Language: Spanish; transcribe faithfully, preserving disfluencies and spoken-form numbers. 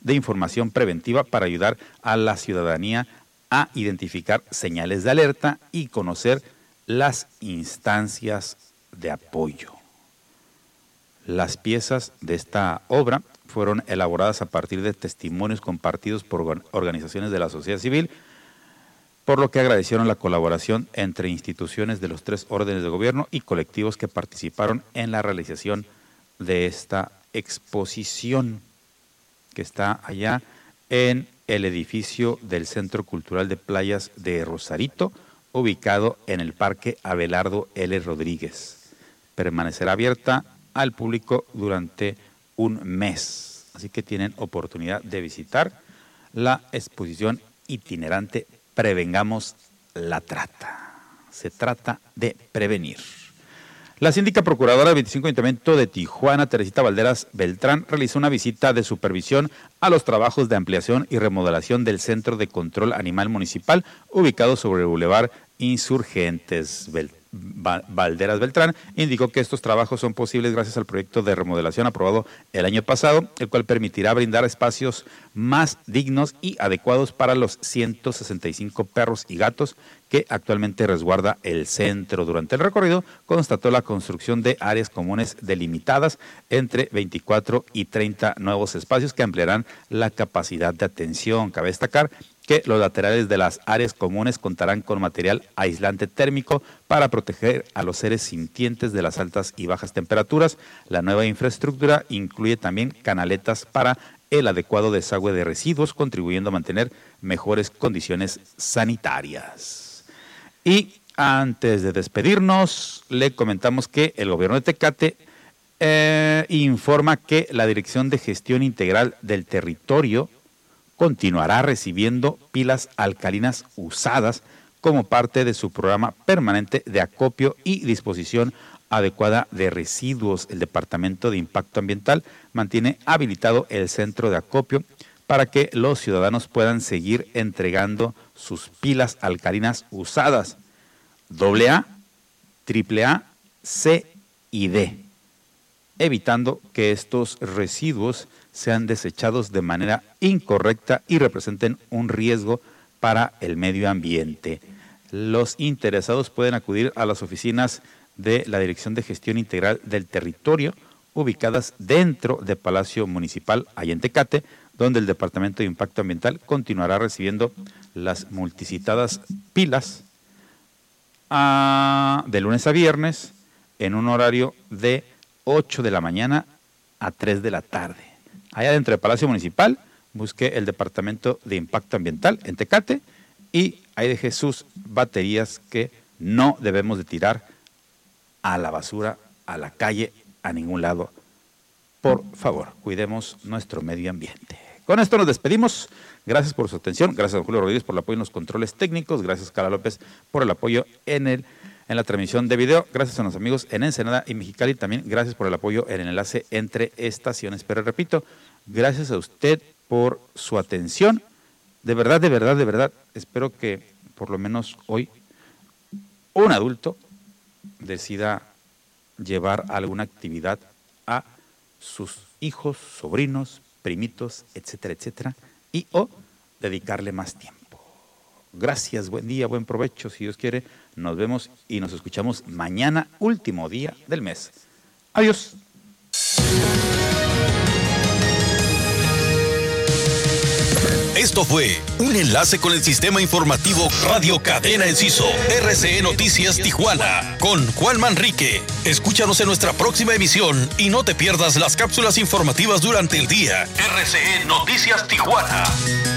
de información preventiva para ayudar a la ciudadanía a identificar señales de alerta y conocer las instancias de apoyo. Las piezas de esta obra fueron elaboradas a partir de testimonios compartidos por organizaciones de la sociedad civil, por lo que agradecieron la colaboración entre instituciones de los tres órdenes de gobierno y colectivos que participaron en la realización de esta exposición, que está allá en el edificio del Centro Cultural de Playas de Rosarito, ubicado en el Parque Abelardo L. Rodríguez. Permanecerá abierta al público durante un mes, así que tienen oportunidad de visitar la exposición itinerante Prevengamos la Trata. Se trata de prevenir. La síndica procuradora del veinticinco Ayuntamiento de Tijuana, Teresita Valderas Beltrán, realizó una visita de supervisión a los trabajos de ampliación y remodelación del Centro de Control Animal Municipal, ubicado sobre el Boulevard Insurgentes. Valderas Beltrán indicó que estos trabajos son posibles gracias al proyecto de remodelación aprobado el año pasado, el cual permitirá brindar espacios más dignos y adecuados para los ciento sesenta y cinco perros y gatos que actualmente resguarda el centro. Durante el recorrido constató la construcción de áreas comunes delimitadas entre veinticuatro y treinta nuevos espacios que ampliarán la capacidad de atención. Cabe destacar que los laterales de las áreas comunes contarán con material aislante térmico para proteger a los seres sintientes de las altas y bajas temperaturas. La nueva infraestructura incluye también canaletas para el adecuado desagüe de residuos, contribuyendo a mantener mejores condiciones sanitarias. Y antes de despedirnos, le comentamos que el gobierno de Tecate eh, informa que la Dirección de Gestión Integral del Territorio continuará recibiendo pilas alcalinas usadas como parte de su programa permanente de acopio y disposición adecuada de residuos. El Departamento de Impacto Ambiental mantiene habilitado el centro de acopio para que los ciudadanos puedan seguir entregando sus pilas alcalinas usadas, doble A, triple A, C y D, evitando que estos residuos sean desechados de manera incorrecta y representen un riesgo para el medio ambiente. Los interesados pueden acudir a las oficinas de la Dirección de Gestión Integral del Territorio, ubicadas dentro del Palacio Municipal, allá en Tecate, donde el Departamento de Impacto Ambiental continuará recibiendo las multicitadas pilas a, de lunes a viernes en un horario de ocho de la mañana a tres de la tarde. Allá dentro del Palacio Municipal, busque el Departamento de Impacto Ambiental en Tecate y ahí deje sus baterías que no debemos de tirar a la basura, a la calle, a ningún lado. Por favor, cuidemos nuestro medio ambiente. Con esto nos despedimos. Gracias por su atención. Gracias a Julio Rodríguez por el apoyo en los controles técnicos. Gracias a Carla López por el apoyo en el en la transmisión de video. Gracias a los amigos en Ensenada y Mexicali. También gracias por el apoyo en el enlace entre estaciones. Pero repito, gracias a usted por su atención. De verdad, de verdad, de verdad, espero que por lo menos hoy un adulto decida llevar alguna actividad a sus hijos, sobrinos, primitos, etcétera, etcétera, y o dedicarle más tiempo. Gracias, buen día, buen provecho, si Dios quiere. Nos vemos y nos escuchamos mañana, último día del mes. Adiós. Esto fue un enlace con el sistema informativo Radio Cadena Enciso, R C E Noticias Tijuana, con Juan Manrique. Escúchanos en nuestra próxima emisión y no te pierdas las cápsulas informativas durante el día. R C E Noticias Tijuana.